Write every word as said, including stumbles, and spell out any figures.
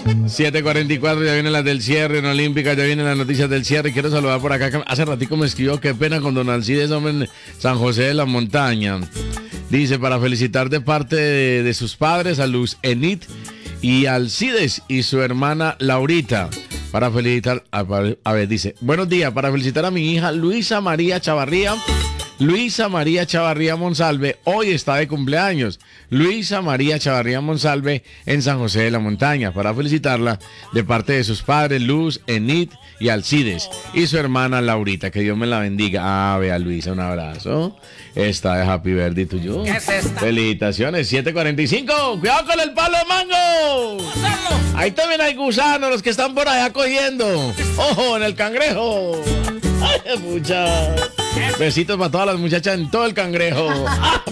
siete cuarenta y cuatro, ya vienen las del cierre en Olímpica, ya vienen las noticias del cierre. Quiero saludar por acá, que hace ratico me escribió, qué pena con don Alcides, hombre, en San José de la Montaña. Dice, para felicitar de parte de, de sus padres a Luz Enid y Alcides y su hermana Laurita. Para felicitar, a, a ver, dice, buenos días, para felicitar a mi hija Luisa María Chavarría. Luisa María Chavarría Monsalve hoy está de cumpleaños. Luisa María Chavarría Monsalve en San José de la Montaña, para felicitarla de parte de sus padres Luz, Enid y Alcides y su hermana Laurita. Que Dios me la bendiga. Ah, vea Luisa, un abrazo. Está de Happy Birthday tuyo. ¿Qué es esta? Felicitaciones, siete cuarenta y cinco. Cuidado con el palo de mango. Ahí también hay gusanos, los que están por allá cogiendo. Ojo, en el cangrejo. Ay, mucha. Besitos para todas las muchachas en todo el cangrejo.